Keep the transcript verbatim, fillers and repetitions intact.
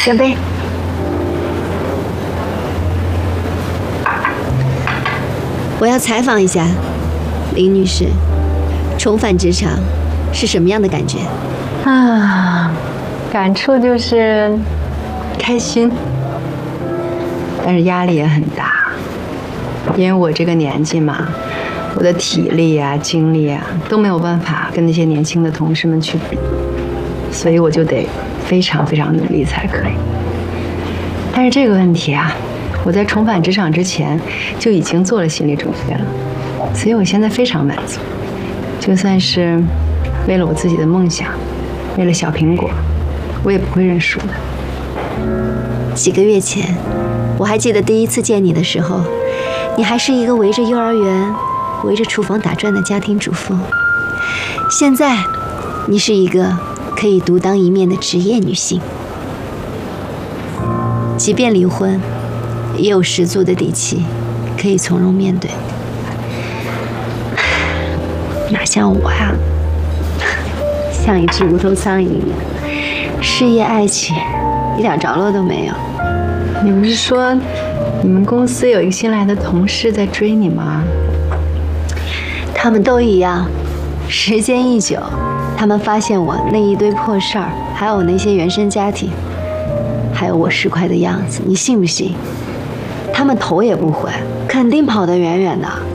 干杯！ 我要采访一下林女士，重返职场是什么样的感觉？ 啊，感触就是开心，但是压力也很大，因为我这个年纪嘛，我的体力啊、精力啊都没有办法跟那些年轻的同事们去比，所以我就得非常非常努力才可以。但是这个问题啊，我在重返职场之前就已经做了心理准备了，所以我现在非常满足。就算是为了我自己的梦想，为了小苹果，我也不会认输的。 几个月前，我还记得第一次见你的时候，你还是一个围着幼儿园、围着厨房打转的家庭主妇。现在，你是一个可以独当一面的职业女性。即便离婚，也有十足的底气，可以从容面对。哪像我呀，像一只无头苍蝇一样，事业爱情一点着落都没有。 你不是说你们公司有一个新来的同事在追你吗？ 他们都一样，时间一久，他们发现我那一堆破事儿，还有我那些原生家庭，还有我市侩的样子，你信不信？他们头也不回，肯定跑得远远的，